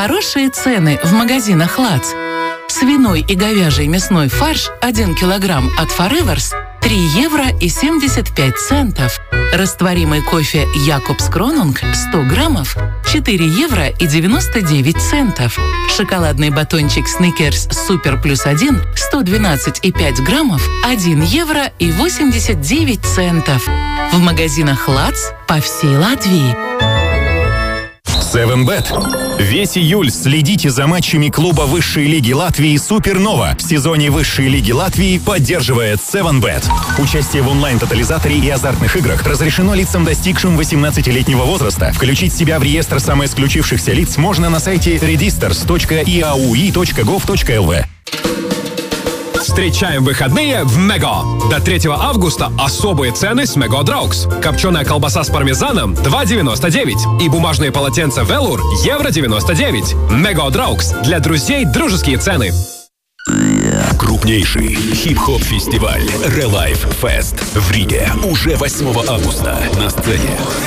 Хорошие цены в магазинах «Лац». Свиной и говяжий мясной фарш 1 килограмм от Forevers 3 евро и 75 центов. Растворимый кофе Якобс Кронунг 100 граммов 4 евро и 99 центов. Шоколадный батончик Snickers Супер плюс 1 112,5 граммов 1 евро и 89 центов. В магазинах «Лац» по всей Латвии. 7bet. Весь июль следите за матчами клуба высшей лиги Латвии «Супернова». В сезоне высшей лиги Латвии поддерживает 7bet. Участие в онлайн-тотализаторе и азартных играх разрешено лицам, достигшим 18-летнего возраста. Включить себя в реестр самоисключившихся лиц можно на сайте registers.iaui.gov.lv. Встречаем выходные в Мего. До 3 августа особые цены с Мего Драукс. Копченая колбаса с пармезаном 2,99. И бумажные полотенца Велур евро 99. Мего Драукс. Для друзей дружеские цены. Крупнейший хип-хоп-фестиваль Relive Fest в Риге уже 8 августа на сцене